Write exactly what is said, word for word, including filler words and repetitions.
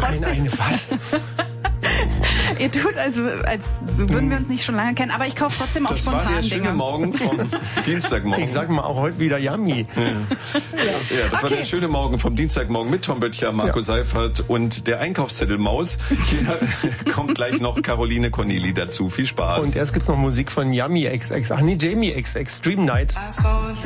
trotzdem. Eine, eine was? Ihr tut also, als würden wir uns nicht schon lange kennen, aber ich kaufe trotzdem auch das spontan war der Dinge. schöne Morgen vom Dienstagmorgen. Ich sag mal auch heute wieder Yummy. Ja, ja das Okay. war der schöne Morgen vom Dienstagmorgen mit Tom Böttcher, Marco Ja. Seifert und der Einkaufszettel Maus. Hier kommt gleich noch Caroline Corneli dazu. Viel Spaß. Und erst gibt's noch Musik von Yummy X X. Ach nee, Jamie X X, Dream Night.